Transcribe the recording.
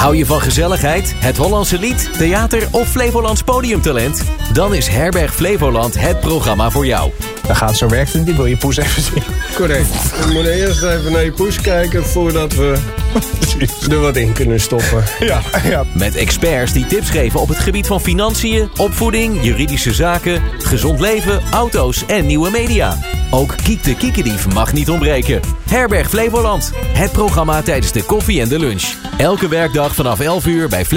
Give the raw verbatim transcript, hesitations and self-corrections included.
Hou je van gezelligheid, het Hollandse lied, theater of Flevolands podiumtalent? Dan is Herberg Flevoland het programma voor jou. Dan gaat zo werkt het niet. Wil je poes even zien? Correct. We moeten eerst even naar je poes kijken voordat we er wat in kunnen stoppen. Ja, ja. Met experts die tips geven op het gebied van financiën, opvoeding, juridische zaken, gezond leven, auto's en nieuwe media. Ook Kiek de Kiekedief mag niet ontbreken. Herberg Flevoland. Het programma tijdens de koffie en de lunch. Elke werkdag vanaf elf uur bij Flevoland.